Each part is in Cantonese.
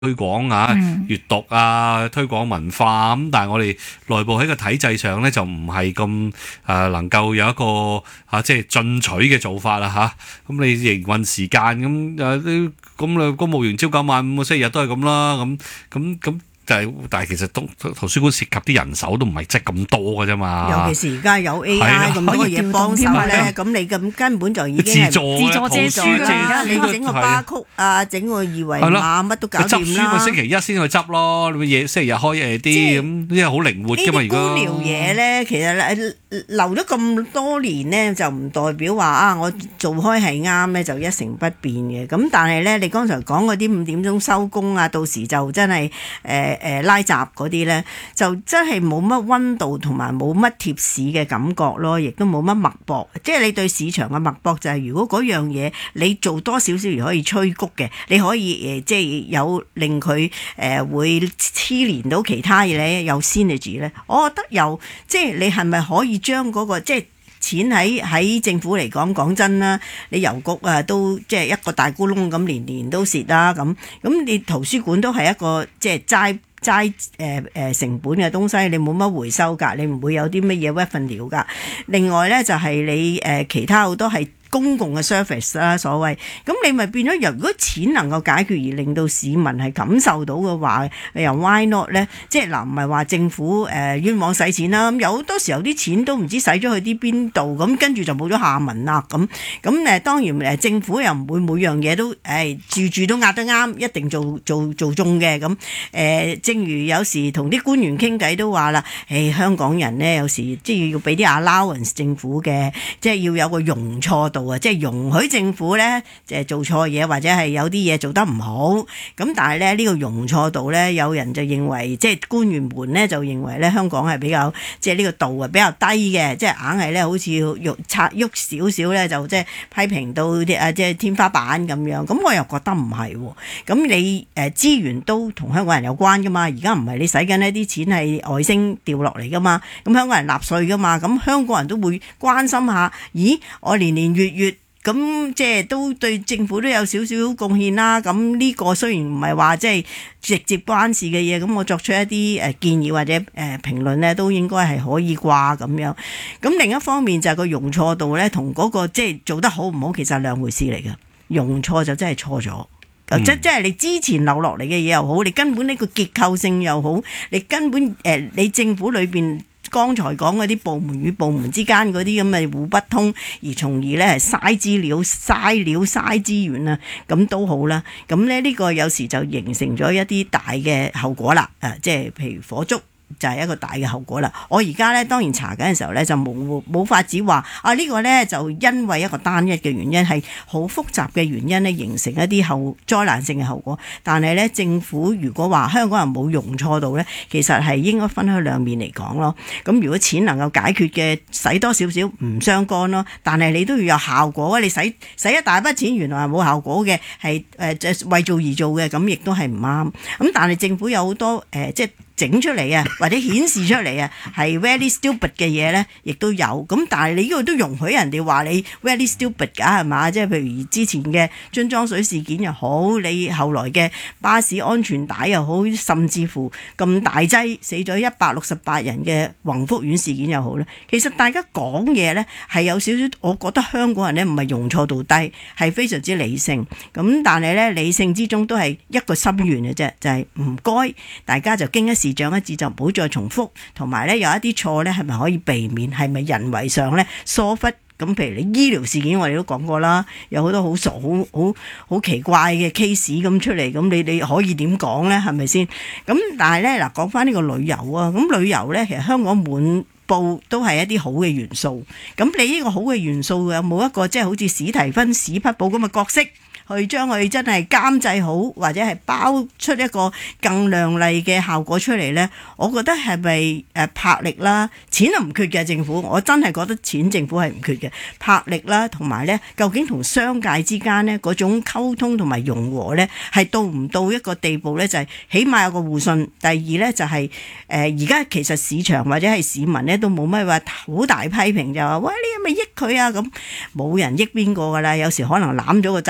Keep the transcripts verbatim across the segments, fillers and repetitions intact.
推廣啊、閱讀啊、推廣文化咁，但係我哋內部喺個體制上咧就唔係咁誒能夠有一個嚇即係進取嘅做法啦嚇。咁你營運時間咁誒啲咁啊公務員朝九晚五，星期日都係咁啦，咁咁咁。但係但係其實都圖書館涉及啲人手都唔係即係咁多嘅啫嘛。 尤其是而家有 A I 咁多嘢幫手咧，咁你咁根本就已經係自助自助借書啦。 你整個巴曲啊，整個二維碼乜都搞掂啦。 執書咪星期一先去執咯，你嘢星期日開誒啲咁，因為好靈活㗎嘛。而家呢啲官僚嘢咧，其實留咗咁多年咧，就唔代表話啊，我做開係啱咧，就一成不變嘅。咁但係咧，你剛才講嗰啲五點鐘收工啊，到時就真係誒誒拉閘嗰啲咧，就真係冇乜溫度同埋冇乜貼市嘅感覺咯，亦都冇乜脈搏。即係你對市場嘅脈搏就係，如果嗰樣嘢你做多少少而可以催谷嘅，你可以誒即係有令佢誒、呃、會黐連到其他嘢咧，有 synergy 咧，我覺得有即係你係咪可以將嗰、嗰個即係錢喺喺政府嚟講，講真啦，你郵局啊都即係一個大咕窿咁，年年都蝕啦咁。咁你圖書館都係一個即係齋齋誒誒成本嘅東西，你冇乜回收㗎，你唔會有啲乜嘢 revenue㗎。另外咧就係、是、你誒、呃、其他好多係公共嘅 service 啦，所謂咁你咪變咗，如果錢能夠解決而令到市民係感受到嘅話，你又 why not 咧？即係嗱，唔係話政府誒、呃、冤枉使錢啦，咁有好多時候啲錢都唔知使咗去啲邊度，咁跟住就冇咗下文啦。咁咁誒當然誒政府又唔會每樣嘢都誒住住都壓得啱，一定做做做中嘅咁誒。正如有時同啲官員傾偈都話啦，誒香港人咧有時即係要俾啲 allowance 政府嘅，即係要有個容錯度。即係容許政府咧，即係做錯嘢或者係有啲嘢做得唔好，咁但係咧呢個容錯度咧，有人就認為即係官員們咧就認為咧香港係比較即係呢個度係比較低嘅，即係硬係咧好似喐擦喐少少咧就即係批評到啲啊即係天花板咁樣，咁我又覺得唔係喎，咁你誒資源都同香港人有關噶嘛，而家唔係你使緊呢啲錢係外星掉落嚟噶嘛，咁香港人納稅噶嘛，咁香港人都會關心下，咦我年年月月咁即係都對政府都有少少貢獻啦。咁呢個雖然唔係話即係直接關事嘅嘢，咁我作出一啲誒建議或者誒評論咧，都應該係可以啩咁樣。咁另一方面就係個容錯度咧，同嗰個即係做得好唔好，其實係兩回事嚟嘅。容錯就真係錯咗。嗯、即即係你之前留落嚟嘅嘢又好，你根本呢個結構性又好，你根本誒、呃、你政府裏邊。剛才講嗰啲部門與部門之間嗰啲咁嘅互不通，而從而咧係嘥資料、嘥料、嘥資源啊，咁都好啦。咁咧呢個有時就形成咗一啲大嘅後果啦。誒、啊，即係譬如火燭。就係一個大嘅後果啦。我而家咧當然查緊嘅時候咧就冇冇法子話啊呢、呢個咧就因為一個單一嘅原因係好複雜嘅原因咧形成一啲後災難性嘅後果。但係咧政府如果話香港人冇容錯到咧，其實係應該分開兩面嚟講咯。咁如果錢能夠解決嘅，使多少少唔相干咯。但係你都要有效果啊！你使使一大筆錢，原來係冇效果嘅，係誒為做而做嘅，咁亦都係唔啱。咁但係政府有好多誒、呃、即係。整出嚟啊，或者顯示出嚟啊，係 very stupid 嘅嘢咧，亦都有。咁但係你呢個都容許人哋話你 very stupid 㗎係嘛？即係譬如之前嘅樽裝水事件又好，你後來嘅巴士安全帶又好，甚至乎咁大劑死咗一百六十八人嘅宏福苑事件又好咧。其實大家講嘢咧係有少少，我覺得香港人咧唔係容錯度低，係非常之理性。咁但係咧理性之中都係一個心願嘅啫，就係唔該大家就經一事長一智，就唔好再重複，同埋咧有一啲錯咧係咪可以避免，係咪人為上咧疏忽？咁譬如你醫療事件我哋都講過啦，有好多好傻好好好奇怪嘅 case 咁出嚟，咁你你可以點講咧？係咪先？咁但係咧嗱，講翻呢個旅遊啊，咁旅遊咧其實香港滿布都係一啲好嘅元素，咁你呢個好嘅元素有冇一個即係好似史提芬史匹堡咁嘅角色？去將佢真係監製好，或者係包出一個更亮麗嘅效果出嚟呢？我覺得係咪誒魄力啦？錢係唔缺嘅政府，我真係覺得錢政府係唔缺嘅魄力啦，同埋呢究竟同商界之間呢嗰種溝通同埋融和呢，係到唔到一個地步呢？就係、是、起碼有個互信。第二呢，就係誒而家其實市場或者係市民呢，都冇乜話好大批評，就話喂，你係咪益佢啊？咁冇人益邊個㗎啦？有時可能攬咗個炸彈都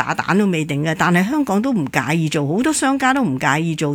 未定嘅，但係香港都唔介意做，好多商家都唔介意做。